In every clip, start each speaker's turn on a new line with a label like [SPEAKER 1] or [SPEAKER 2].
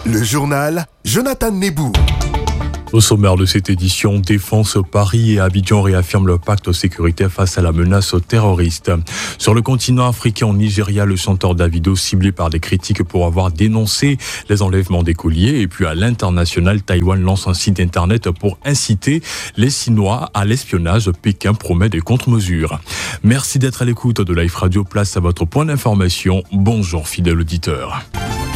[SPEAKER 1] Le journal Jonathan Nebou.
[SPEAKER 2] Au sommaire de cette édition, Défense Paris et Abidjan réaffirment le pacte sécuritaire face à la menace terroriste. Sur le continent africain, au Nigeria, le chanteur Davido ciblé par des critiques pour avoir dénoncé les enlèvements d'écoliers. Et puis à l'international, Taïwan lance un site internet pour inciter les Chinois à l'espionnage. Pékin promet des contre-mesures. Merci d'être à l'écoute de Life Radio. Place à votre point d'information. Bonjour fidèles auditeurs.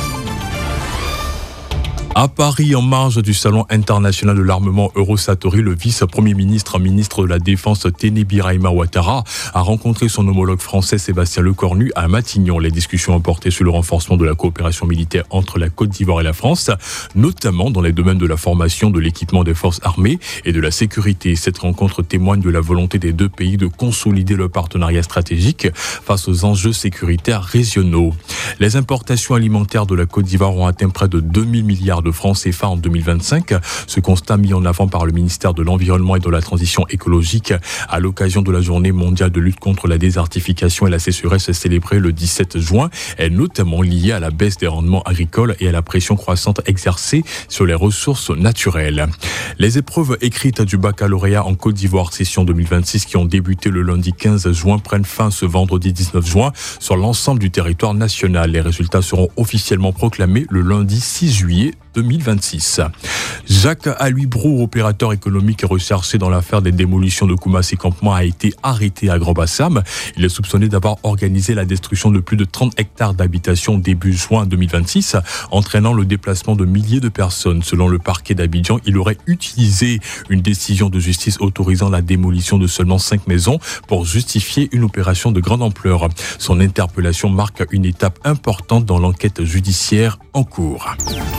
[SPEAKER 2] À Paris, en marge du Salon international de l'armement Eurosatory, le vice-premier ministre de la Défense Téné Birahima Ouattara a rencontré son homologue français Sébastien Lecornu à Matignon. Les discussions ont porté sur le renforcement de la coopération militaire entre la Côte d'Ivoire et la France, notamment dans les domaines de la formation, de l'équipement des forces armées et de la sécurité. Cette rencontre témoigne de la volonté des deux pays de consolider leur partenariat stratégique face aux enjeux sécuritaires régionaux. Les importations alimentaires de la Côte d'Ivoire ont atteint près de 2000 milliards de francs CFA en 2025. Ce constat mis en avant par le ministère de l'Environnement et de la Transition écologique à l'occasion de la journée mondiale de lutte contre la désertification et la sécheresse célébrée le 17 juin est notamment lié à la baisse des rendements agricoles et à la pression croissante exercée sur les ressources naturelles. Les épreuves écrites du baccalauréat en Côte d'Ivoire session 2026 qui ont débuté le lundi 15 juin prennent fin ce vendredi 19 juin sur l'ensemble du territoire national. Les résultats seront officiellement proclamés le lundi 6 juillet 2026. Jacques Aluy-Brou, opérateur économique recherché dans l'affaire des démolitions de Koumassi Campement, a été arrêté à Grand-Bassam. Il est soupçonné d'avoir organisé la destruction de plus de 30 hectares d'habitation début juin 2026, entraînant le déplacement de milliers de personnes. Selon le parquet d'Abidjan, il aurait utilisé une décision de justice autorisant la démolition de seulement 5 maisons pour justifier une opération de grande ampleur. Son interpellation marque une étape importante dans l'enquête judiciaire en cours.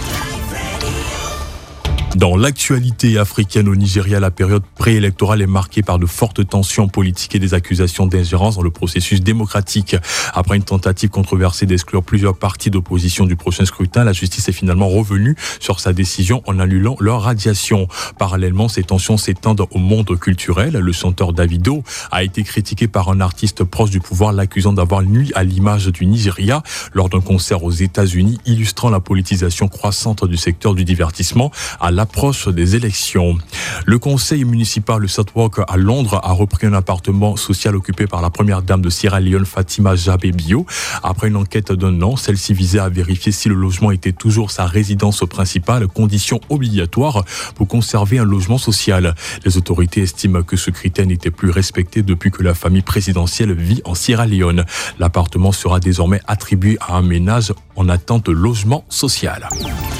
[SPEAKER 2] Dans l'actualité africaine au Nigeria, la période préélectorale est marquée par de fortes tensions politiques et des accusations d'ingérence dans le processus démocratique. Après une tentative controversée d'exclure plusieurs partis d'opposition du prochain scrutin, la justice est finalement revenue sur sa décision en annulant leur radiation. Parallèlement, ces tensions s'étendent au monde culturel. Le chanteur Davido a été critiqué par un artiste proche du pouvoir, l'accusant d'avoir nui à l'image du Nigeria lors d'un concert aux États-Unis, illustrant la politisation croissante du secteur du divertissement à l'approche des élections. Le conseil municipal de Southwark à Londres a repris un appartement social occupé par la première dame de Sierra Leone, Fatima Jammeh Bio. Après une enquête d'1 an, celle-ci visait à vérifier si le logement était toujours sa résidence principale, condition obligatoire pour conserver un logement social. Les autorités estiment que ce critère n'était plus respecté depuis que la famille présidentielle vit en Sierra Leone. L'appartement sera désormais attribué à un ménage en attente de logement social.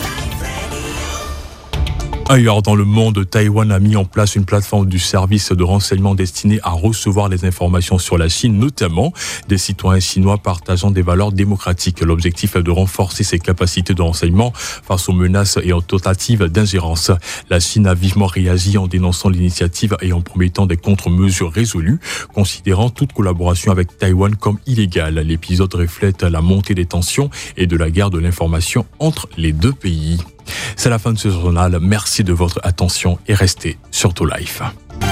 [SPEAKER 2] Ailleurs dans le monde, Taïwan a mis en place une plateforme du service de renseignement destinée à recevoir les informations sur la Chine, notamment des citoyens chinois partageant des valeurs démocratiques. L'objectif est de renforcer ses capacités de renseignement face aux menaces et aux tentatives d'ingérence. La Chine a vivement réagi en dénonçant l'initiative et en promettant des contre-mesures résolues, considérant toute collaboration avec Taïwan comme illégale. L'épisode reflète la montée des tensions et de la guerre de l'information entre les deux pays. C'est la fin de ce journal. Merci de votre attention et restez sur To Life.